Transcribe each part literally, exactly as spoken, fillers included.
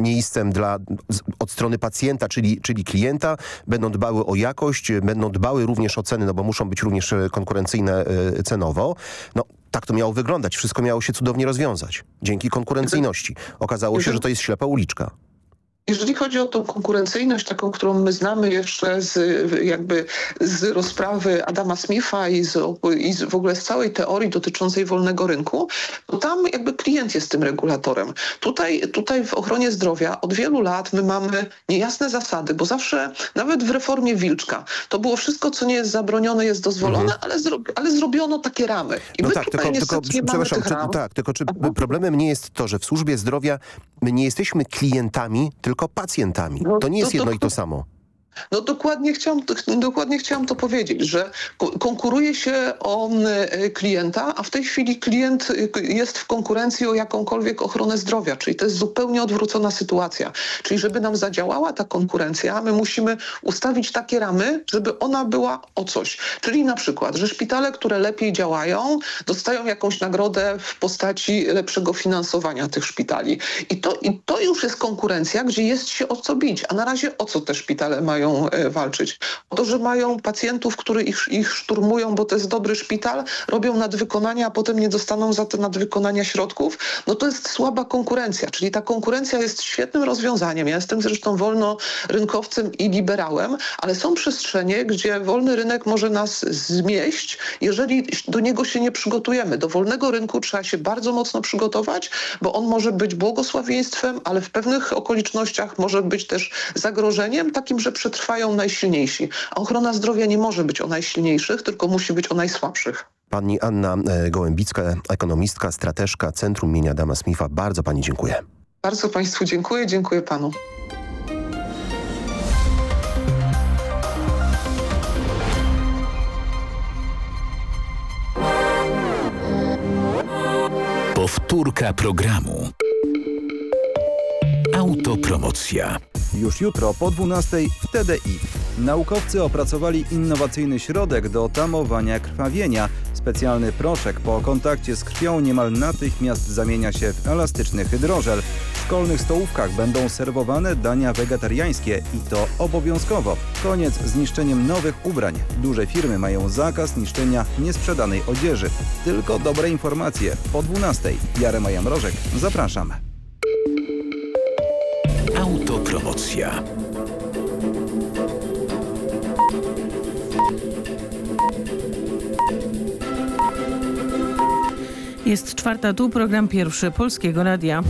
miejscem dla, od strony pacjenta, czyli, czyli klienta, będą dbały o jakość, będą dbały również o ceny, no bo muszą być również konkurencyjne cenowo. No, tak to miało wyglądać. Wszystko miało się cudownie rozwiązać. Dzięki konkurencyjności. Okazało się, że to jest ślepa uliczka. Jeżeli chodzi o tą konkurencyjność, taką, którą my znamy jeszcze z, jakby z rozprawy Adama Smitha i z, i z w ogóle z całej teorii dotyczącej wolnego rynku, to tam jakby klient jest tym regulatorem. Tutaj, tutaj w ochronie zdrowia od wielu lat my mamy niejasne zasady, bo zawsze, nawet w reformie Wilczka, to było wszystko, co nie jest zabronione, jest dozwolone, mhm. ale, zro, ale zrobiono takie ramy. I no my tak, tutaj tylko, tylko nie przepraszam, mamy tych ram. Czy, tak, tylko czy Aha. problemem nie jest to, że w służbie zdrowia my nie jesteśmy klientami, tylko pacjentami. No, to nie jest to, jedno to, i to samo. No dokładnie chciałam, dokładnie chciałam to powiedzieć, że konkuruje się o klienta, a w tej chwili klient jest w konkurencji o jakąkolwiek ochronę zdrowia, czyli to jest zupełnie odwrócona sytuacja. Czyli żeby nam zadziałała ta konkurencja, my musimy ustawić takie ramy, żeby ona była o coś. Czyli na przykład, że szpitale, które lepiej działają, dostają jakąś nagrodę w postaci lepszego finansowania tych szpitali. I to, i to już jest konkurencja, gdzie jest się o co bić. A na razie o co te szpitale mają walczyć? O to, że mają pacjentów, którzy ich, ich szturmują, bo to jest dobry szpital, robią nadwykonania, a potem nie dostaną za te nadwykonania środków, no to jest słaba konkurencja. Czyli ta konkurencja jest świetnym rozwiązaniem. Ja jestem zresztą wolnorynkowcem i liberałem, ale są przestrzenie, gdzie wolny rynek może nas zmieść, jeżeli do niego się nie przygotujemy. Do wolnego rynku trzeba się bardzo mocno przygotować, bo on może być błogosławieństwem, ale w pewnych okolicznościach może być też zagrożeniem takim, że przetrwają najsilniejsi. A ochrona zdrowia nie może być o najsilniejszych, tylko musi być o najsłabszych. Pani Anna Gołębicka, ekonomistka, strateżka Centrum imienia Adama Smitha. Bardzo pani dziękuję. Bardzo państwu dziękuję, dziękuję panu. Powtórka programu. Autopromocja. Już jutro po dwunastej w T D I. Naukowcy opracowali innowacyjny środek do tamowania krwawienia. Specjalny proszek po kontakcie z krwią niemal natychmiast zamienia się w elastyczny hydrożel. W szkolnych stołówkach będą serwowane dania wegetariańskie i to obowiązkowo. Koniec z niszczeniem nowych ubrań. Duże firmy mają zakaz niszczenia niesprzedanej odzieży. Tylko dobre informacje po dwunastej. Jarema Mrożek, zapraszam. Autopromocja. Jest czwarta, tu program pierwszy Polskiego Radia.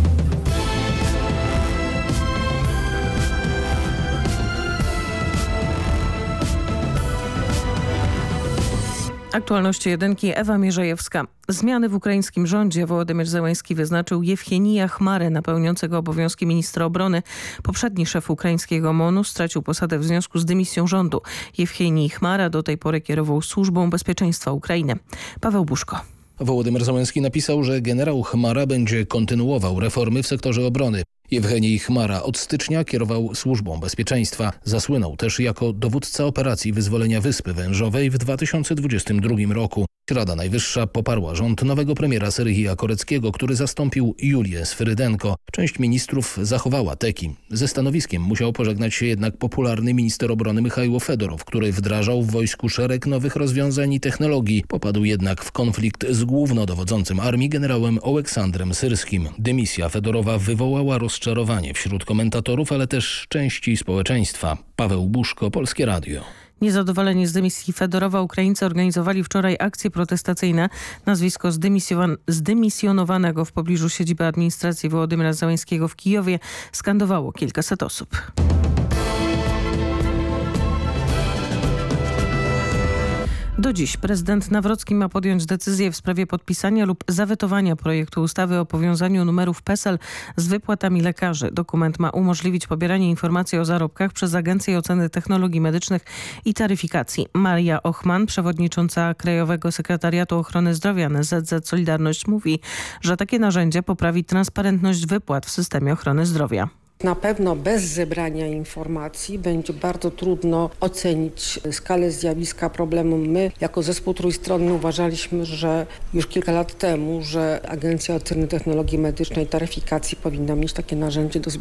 Aktualności jedynki, Ewa Mierzejewska. Zmiany w ukraińskim rządzie. Wołodymyr Zełenski wyznaczył Jewchenija Chmarę na pełniącego obowiązki ministra obrony. Poprzedni szef ukraińskiego MON-u stracił posadę w związku z dymisją rządu. Jewchenij Chmara do tej pory kierował Służbą Bezpieczeństwa Ukrainy. Paweł Buszko. Wołodymyr Zełenski napisał, że generał Chmara będzie kontynuował reformy w sektorze obrony. Jewchenij Chmara od stycznia kierował Służbą Bezpieczeństwa. Zasłynął też jako dowódca operacji wyzwolenia Wyspy Wężowej w dwa tysiące dwudziestym drugim roku. Rada Najwyższa poparła rząd nowego premiera Serhija Koreckiego, który zastąpił Julię Sfyrydenko. Część ministrów zachowała teki. Ze stanowiskiem musiał pożegnać się jednak popularny minister obrony Michajło Fedorow, który wdrażał w wojsku szereg nowych rozwiązań i technologii. Popadł jednak w konflikt z głównodowodzącym armii generałem Oleksandrem Syrskim. Dymisja Fedorowa wywołała rozczarowanie wśród komentatorów, ale też części społeczeństwa. Paweł Buszko, Polskie Radio. Niezadowoleni z dymisji Fedorowa Ukraińcy organizowali wczoraj akcje protestacyjne. Nazwisko zdymisjonowanego w pobliżu siedziby administracji Wołodymyra Zełenskiego w Kijowie skandowało kilkaset osób. Do dziś prezydent Nawrocki ma podjąć decyzję w sprawie podpisania lub zawetowania projektu ustawy o powiązaniu numerów PESEL z wypłatami lekarzy. Dokument ma umożliwić pobieranie informacji o zarobkach przez Agencję Oceny Technologii Medycznych i Taryfikacji. Maria Ochman, przewodnicząca Krajowego Sekretariatu Ochrony Zdrowia N S Z Solidarność, mówi, że takie narzędzie poprawi transparentność wypłat w systemie ochrony zdrowia. Na pewno bez zebrania informacji będzie bardzo trudno ocenić skalę zjawiska problemu. My jako zespół trójstronny uważaliśmy, że już kilka lat temu, że Agencja Oceny Technologii Medycznej i Taryfikacji powinna mieć takie narzędzie do